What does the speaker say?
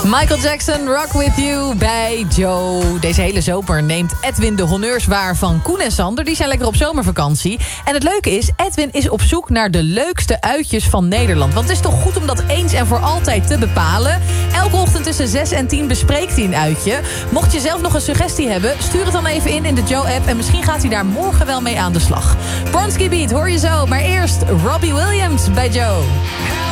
Michael Jackson, Rock With You bij Joe. Deze hele zomer neemt Edwin de honneurs waar van Koen en Sander. Die zijn lekker op zomervakantie. En het leuke is, Edwin is op zoek naar de leukste uitjes van Nederland. Want het is toch goed om dat eens en voor altijd te bepalen. Elke ochtend tussen 6 en 10 bespreekt hij een uitje. Mocht je zelf nog een suggestie hebben, stuur het dan even in de Joe-app. En misschien gaat hij daar morgen wel mee aan de slag. Bronski Beat hoor je zo, maar eerst Robbie Williams bij Joe.